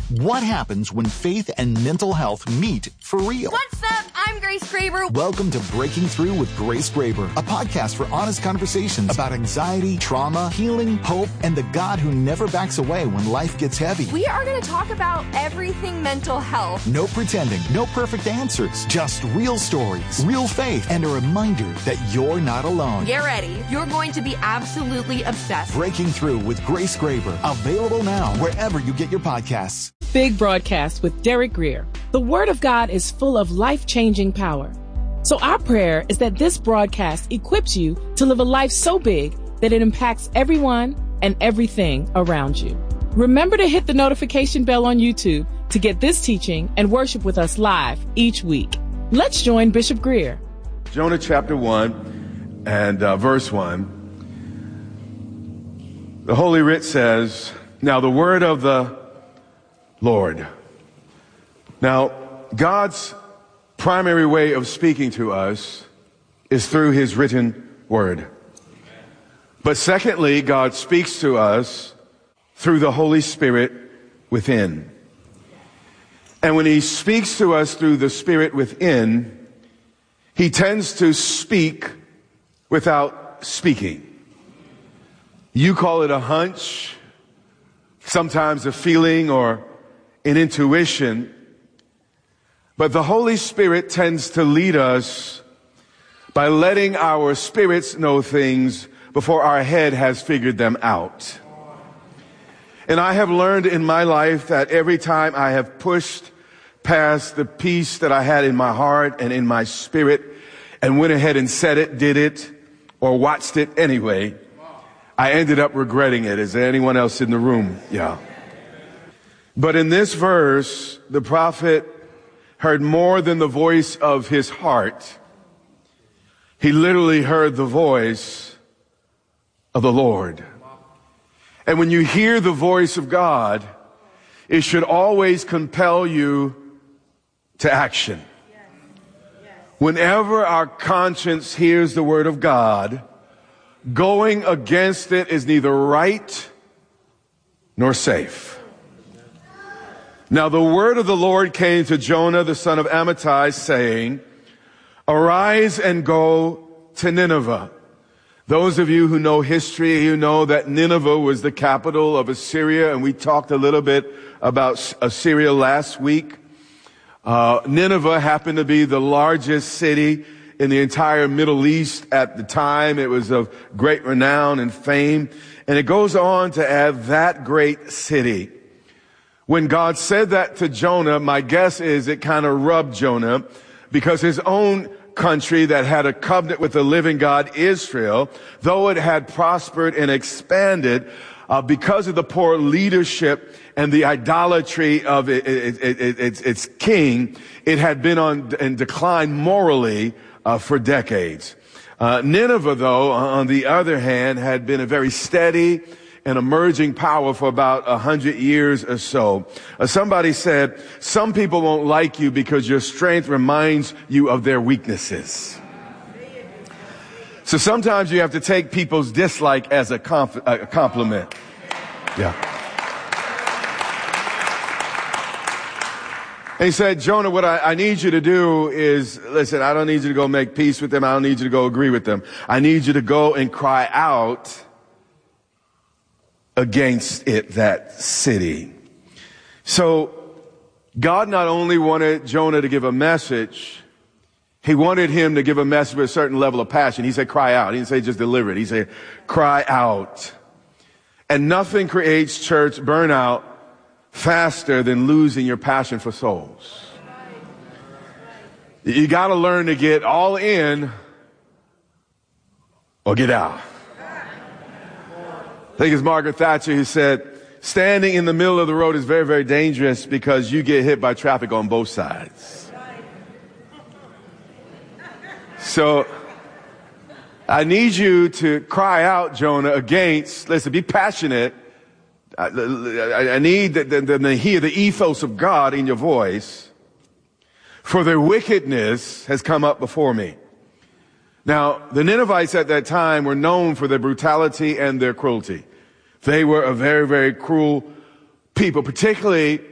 What happens when faith and mental health meet for real? What's up? I'm Grace Graber. Welcome to Breaking Through with Grace Graber, a podcast for honest conversations about anxiety, trauma, healing, hope, and the God who never backs away when life gets heavy. We are going to talk about everything mental health. No pretending, no perfect answers, just real stories, real faith, and a reminder that you're not alone. Get ready. You're going to be absolutely obsessed. Breaking Through with Grace Graber, available now wherever you get your podcasts. Big Broadcast with Derek Grier. The Word of God is full of life-changing power. So our prayer is that this broadcast equips you to live a life so big that it impacts everyone and everything around you. Remember to hit the notification bell on YouTube to get this teaching and worship with us live each week. Let's join Bishop Grier. Jonah chapter 1 and verse 1. The Holy Writ says, "Now the word of the Lord." Now, God's primary way of speaking to us is through his written word. But secondly, God speaks to us through the Holy Spirit within. And when he speaks to us through the Spirit within, he tends to speak without speaking. You call it a hunch, sometimes a feeling or an intuition, but the Holy Spirit tends to lead us by letting our spirits know things before our head has figured them out. And I have learned in my life that every time I have pushed past the peace that I had in my heart and in my spirit and went ahead and said it, did it, or watched it anyway, I ended up regretting it. Is there anyone else in the room? Yeah. But in this verse, the prophet heard more than the voice of his heart. He literally heard the voice of the Lord. And when you hear the voice of God, it should always compel you to action. Whenever our conscience hears the word of God, going against it is neither right nor safe. Now the word of the Lord came to Jonah, the son of Amittai, saying, "Arise and go to Nineveh." Those of you who know history, you know that Nineveh was the capital of Assyria, and we talked a little bit about Assyria last week. Nineveh happened to be the largest city in the entire Middle East at the time. It was of great renown and fame. And it goes on to add that great city. When God said that to Jonah, my guess is it kind of rubbed Jonah, because his own country that had a covenant with the living God, Israel, though it had prospered and expanded, because of the poor leadership and the idolatry of its king, it had been in decline morally for decades. Nineveh, though, on the other hand, had been a very steady and emerging power for about 100 years or so. Somebody said, some people won't like you because your strength reminds you of their weaknesses. So sometimes you have to take people's dislike as a compliment. Yeah. And he said, Jonah, what I need you to do is, listen, I don't need you to go make peace with them. I don't need you to go agree with them. I need you to go and cry out against it, that city. So God not only wanted Jonah to give a message, he wanted him to give a message with a certain level of passion. He said, cry out. He didn't say just deliver it. He said, cry out. And nothing creates church burnout faster than losing your passion for souls. You got to learn to get all in or get out. I think it's Margaret Thatcher who said, standing in the middle of the road is very, very dangerous because you get hit by traffic on both sides. So I need you to cry out, Jonah, against, listen, be passionate. I need to hear the ethos of God in your voice, for their wickedness has come up before me. Now, the Ninevites at that time were known for their brutality and their cruelty. They were a very, very cruel people, particularly